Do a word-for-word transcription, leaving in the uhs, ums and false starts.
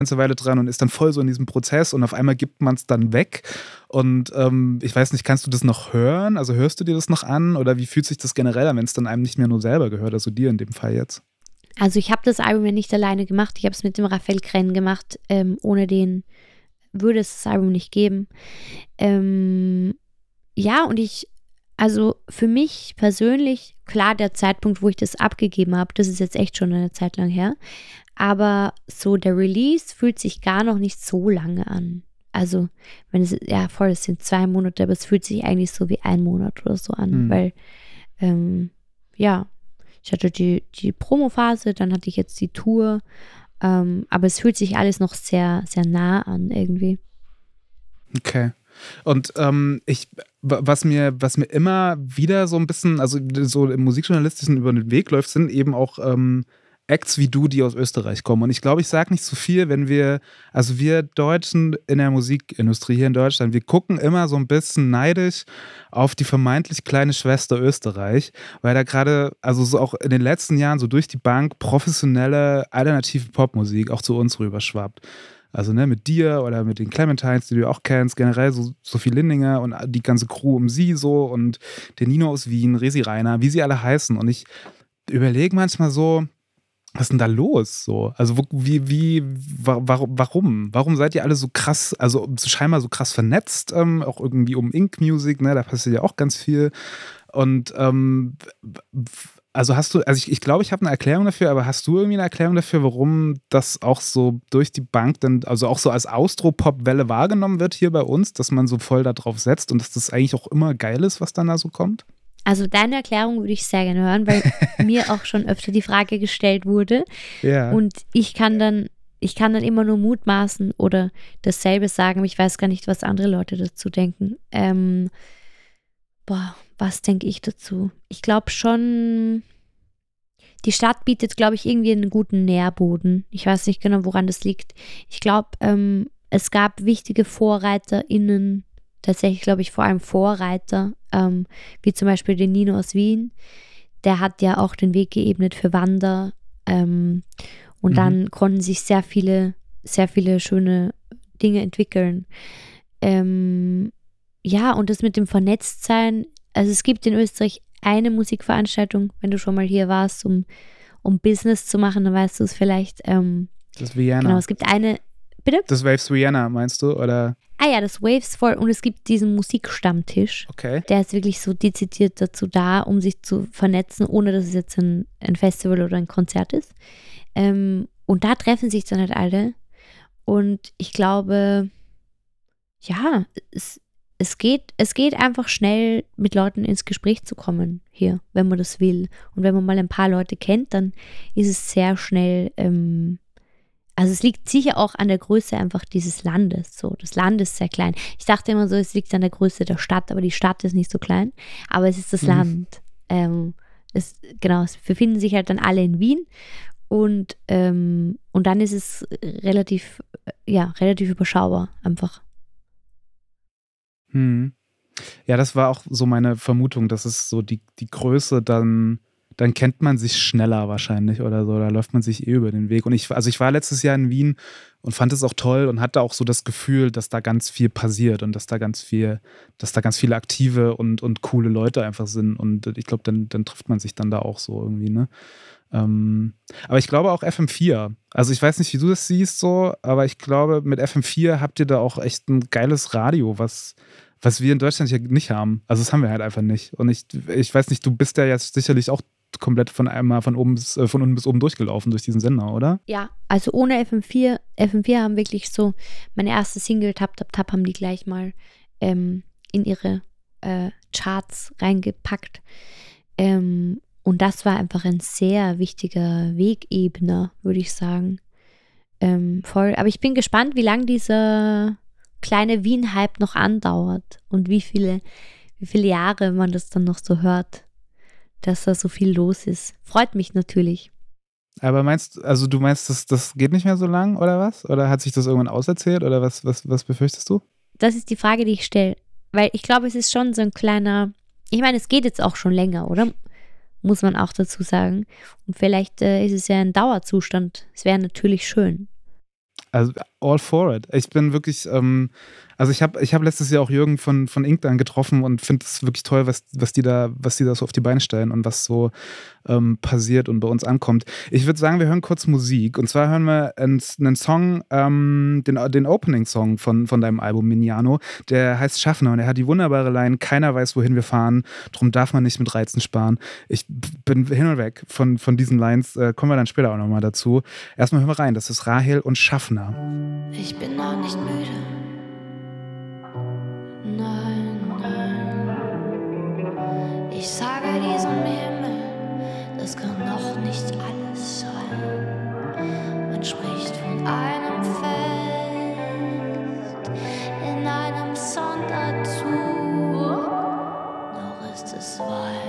ganze Weile dran und ist dann voll so in diesem Prozess und auf einmal gibt man es dann weg. Und ähm, ich weiß nicht, kannst du das noch hören? Also hörst du dir das noch an? Oder wie fühlt sich das generell an, wenn es dann einem nicht mehr nur selber gehört, also dir in dem Fall jetzt? Also ich habe das Album ja nicht alleine gemacht. Ich habe es mit dem Raphael Krenn gemacht. Ähm, ohne den würde es das Album nicht geben. Ähm, ja, und ich, also für mich persönlich, klar, der Zeitpunkt, wo ich das abgegeben habe, das ist jetzt echt schon eine Zeit lang her. Aber so der Release fühlt sich gar noch nicht so lange an. Also, wenn es, ja voll, es sind zwei Monate, aber es fühlt sich eigentlich so wie ein Monat oder so an, Hm. weil, ähm, ja, ich hatte die, die Promophase, dann hatte ich jetzt die Tour, ähm, aber es fühlt sich alles noch sehr, sehr nah an irgendwie. Okay. Und ähm, ich, was mir, was mir immer wieder so ein bisschen, also so im Musikjournalistischen über den Weg läuft, sind eben auch ähm, Acts wie du, die aus Österreich kommen. Und ich glaube, ich sage nicht zu viel, wenn wir, also wir Deutschen in der Musikindustrie hier in Deutschland, wir gucken immer so ein bisschen neidisch auf die vermeintlich kleine Schwester Österreich, weil da gerade, also so auch in den letzten Jahren so durch die Bank professionelle alternative Popmusik auch zu uns rüberschwappt. Also ne, mit dir oder mit den Clementines, die du auch kennst, generell so Sophie Lindinger und die ganze Crew um sie so und der Nino aus Wien, Resi Reiner, wie sie alle heißen. Und ich überlege manchmal so, was ist denn da los? So? Also wo, wie, wie, wa- warum, warum? Warum seid ihr alle so krass, also so scheinbar so krass vernetzt, ähm, auch irgendwie um Ink Music, ne, da passiert ja auch ganz viel. Und ähm, also hast du, also ich, ich glaube, ich habe eine Erklärung dafür, aber hast du irgendwie eine Erklärung dafür, warum das auch so durch die Bank dann, also auch so als Austropop-Welle wahrgenommen wird hier bei uns, dass man so voll da drauf setzt und dass das eigentlich auch immer geil ist, was dann da so kommt? Also deine Erklärung würde ich sehr gerne hören, weil mir auch schon öfter die Frage gestellt wurde. Ja. Und ich kann dann, ich kann dann immer nur mutmaßen oder dasselbe sagen, aber ich weiß gar nicht, was andere Leute dazu denken. Ähm, boah, was denke ich dazu? Ich glaube schon, die Stadt bietet, glaube ich, irgendwie einen guten Nährboden. Ich weiß nicht genau, woran das liegt. Ich glaube, ähm, es gab wichtige VorreiterInnen, tatsächlich, glaube ich, vor allem Vorreiter, ähm, wie zum Beispiel den Nino aus Wien. Der hat ja auch den Weg geebnet für Wander. Ähm, und Mhm. dann konnten sich sehr viele, sehr viele schöne Dinge entwickeln. Ähm, ja, und das mit dem Vernetztsein, also es gibt in Österreich eine Musikveranstaltung, wenn du schon mal hier warst, um, um Business zu machen, dann weißt du es vielleicht. Ähm, Das ist Vienna. genau, es gibt eine, bitte? Das Waves Vienna, meinst du? Oder? Ah ja, das Waves voll. Und es gibt diesen Musikstammtisch. Okay. Der ist wirklich so dezidiert dazu da, um sich zu vernetzen, ohne dass es jetzt ein, ein Festival oder ein Konzert ist. Ähm, und da treffen sich dann halt alle. Und ich glaube, ja, es, es, geht, es geht einfach schnell, mit Leuten ins Gespräch zu kommen hier, wenn man das will. Und wenn man mal ein paar Leute kennt, dann ist es sehr schnell, ähm, also es liegt sicher auch an der Größe einfach dieses Landes. So, das Land ist sehr klein. Ich dachte immer so, es liegt an der Größe der Stadt, aber die Stadt ist nicht so klein. Aber es ist das Mhm. Land. Ähm, es, genau, es befinden sich halt dann alle in Wien und, ähm, und dann ist es relativ, ja, relativ überschaubar einfach. Hm. Ja, das war auch so meine Vermutung, dass es so die, die Größe dann, dann kennt man sich schneller wahrscheinlich oder so, da läuft man sich eh über den Weg. Und ich, also ich war letztes Jahr in Wien und fand es auch toll und hatte auch so das Gefühl, dass da ganz viel passiert und dass da ganz viel, dass da ganz viele aktive und, und coole Leute einfach sind. Und ich glaube, dann, dann trifft man sich dann da auch so irgendwie, ne? Ähm, aber ich glaube auch F M vier. Also ich weiß nicht, wie du das siehst so, aber ich glaube, mit F M vier habt ihr da auch echt ein geiles Radio, was, was wir in Deutschland hier nicht haben. Also das haben wir halt einfach nicht. Und ich, ich weiß nicht, du bist ja jetzt sicherlich auch komplett von einmal von oben bis, äh, von unten bis oben durchgelaufen durch diesen Sender, oder? Ja, also ohne F M vier, F M vier haben wirklich so, meine erste Single, Tap, Tap, Tap, haben die gleich mal ähm, in ihre äh, Charts reingepackt. Ähm, und das war einfach ein sehr wichtiger Wegebner, würde ich sagen. Ähm, voll. Aber ich bin gespannt, wie lange dieser kleine Wien-Hype noch andauert und wie viele, wie viele Jahre man das dann noch so hört, dass da so viel los ist. Freut mich natürlich. Aber meinst also du meinst, das, das geht nicht mehr so lang oder was? Oder hat sich das irgendwann auserzählt oder was, was, was befürchtest du? Das ist die Frage, die ich stelle. Weil ich glaube, es ist schon so ein kleiner, ich meine, es geht jetzt auch schon länger, oder? Muss man auch dazu sagen. Und vielleicht äh, ist es ja ein Dauerzustand. Es wäre natürlich schön. Also all for it. Ich bin wirklich, ähm, also ich habe ich hab letztes Jahr auch Jürgen von, von Inkdan getroffen und finde es wirklich toll, was, was die da, was die da so auf die Beine stellen und was so ähm, passiert und bei uns ankommt. Ich würde sagen, wir hören kurz Musik. Und zwar hören wir einen, einen Song, ähm, den, den Opening-Song von, von deinem Album Miniano. Der heißt Schaffner und er hat die wunderbare Line: Keiner weiß, wohin wir fahren, drum darf man nicht mit Reizen sparen. Ich bin hin und weg von, von diesen Lines, äh, kommen wir dann später auch nochmal dazu. Erstmal hören wir rein, das ist Rahel und Schaffner. Ich bin noch nicht müde. Nein, nein. Ich sage diesem Meer